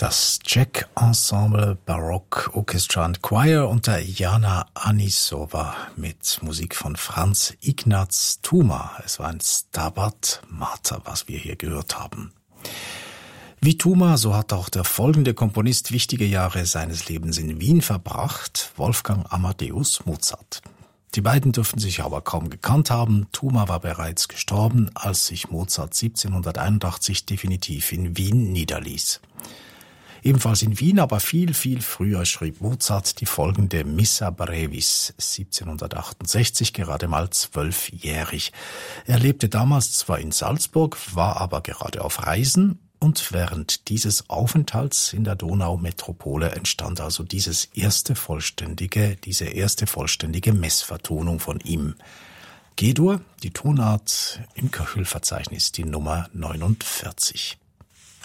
Das Czech Ensemble Baroque Orchestra and Choir unter Jana Anisova mit Musik von Franz Ignaz Tuma. Es war ein Stabat Mater, was wir hier gehört haben. Wie Tuma, so hat auch der folgende Komponist wichtige Jahre seines Lebens in Wien verbracht, Wolfgang Amadeus Mozart. Die beiden dürften sich aber kaum gekannt haben. Tuma war bereits gestorben, als sich Mozart 1781 definitiv in Wien niederließ. Ebenfalls in Wien, aber viel, viel früher schrieb Mozart die folgende Missa Brevis 1768, gerade mal 12-jährig. Er lebte damals zwar in Salzburg, war aber gerade auf Reisen und während dieses Aufenthalts in der Donaumetropole entstand also diese erste vollständige Messvertonung von ihm. G-Dur, die Tonart im Köchel-Verzeichnis, die Nummer 49.